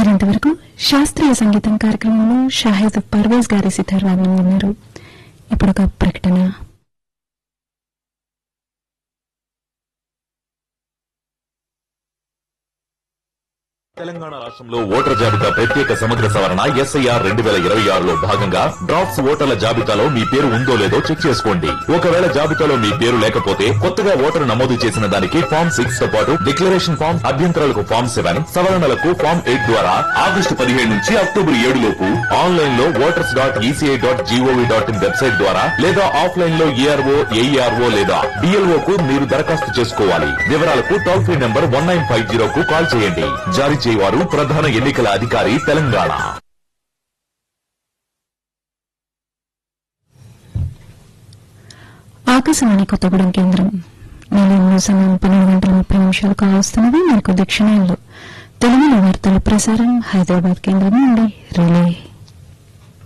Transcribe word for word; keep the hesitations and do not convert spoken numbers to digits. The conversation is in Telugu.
మీరింతవరకు శాస్త్రీయ సంగీతం కార్యక్రమంలో షాహిద్ పర్వేజ్ గారి సితార్ వాదనం విన్నారు. ఇప్పుడు ఒక ప్రకటన. తెలంగాణ రాష్ట్రంలో ఓటర్ జాబితా ప్రత్యేక సమగ్ర సవరణ ఎస్ఐఆర్ రెండు వేల ఇరవై ఆరులో భాగంగా డ్రాఫ్ట్స్ ఓటర్ల జాబితాలో మీ పేరు ఉందో లేదో చెక్ చేసుకోండి. ఒకవేళ జాబితాలో మీ పేరు లేకపోతే కొత్తగా ఓటరు నమోదు చేసిన దానికి ఫామ్ సిక్స్ తో పాటు డిక్లరేషన్ ఫామ్, అభ్యంతరాలకు ఫామ్ సెవెన్, సవరణలకు ఫామ్ ఎయిట్ ద్వారా ఆగస్టు పదిహేడు నుంచి అక్టోబర్ ఏడు లోపు ఆన్లైన్ లో voters dot ECI dot GOV dot in website ద్వారా లేదా ఆఫ్లైన్ లో ఏఆర్ఓ, ఏఈఆర్ఓ లేదా డిఎల్ఓ కు మీరు దరఖాస్తు చేసుకోవాలి. వివరాలకు toll free number one nine five zero కు కాల్ చేయండి. జారీ చేయవారు ప్రధాన ఎన్నికల అధికారి తెలంగాణ. ఆకాశవాణి కొత్తగూడెం కేంద్రం నిలయంలో సమయం పన్నెండు గంటల ముప్పై నిమిషాలు కావస్తున్నది. మరికొద్ది క్షణాల్లో తెలుగులో వార్తల ప్రసారం హైదరాబాద్ కేంద్రం నుండి రిలే.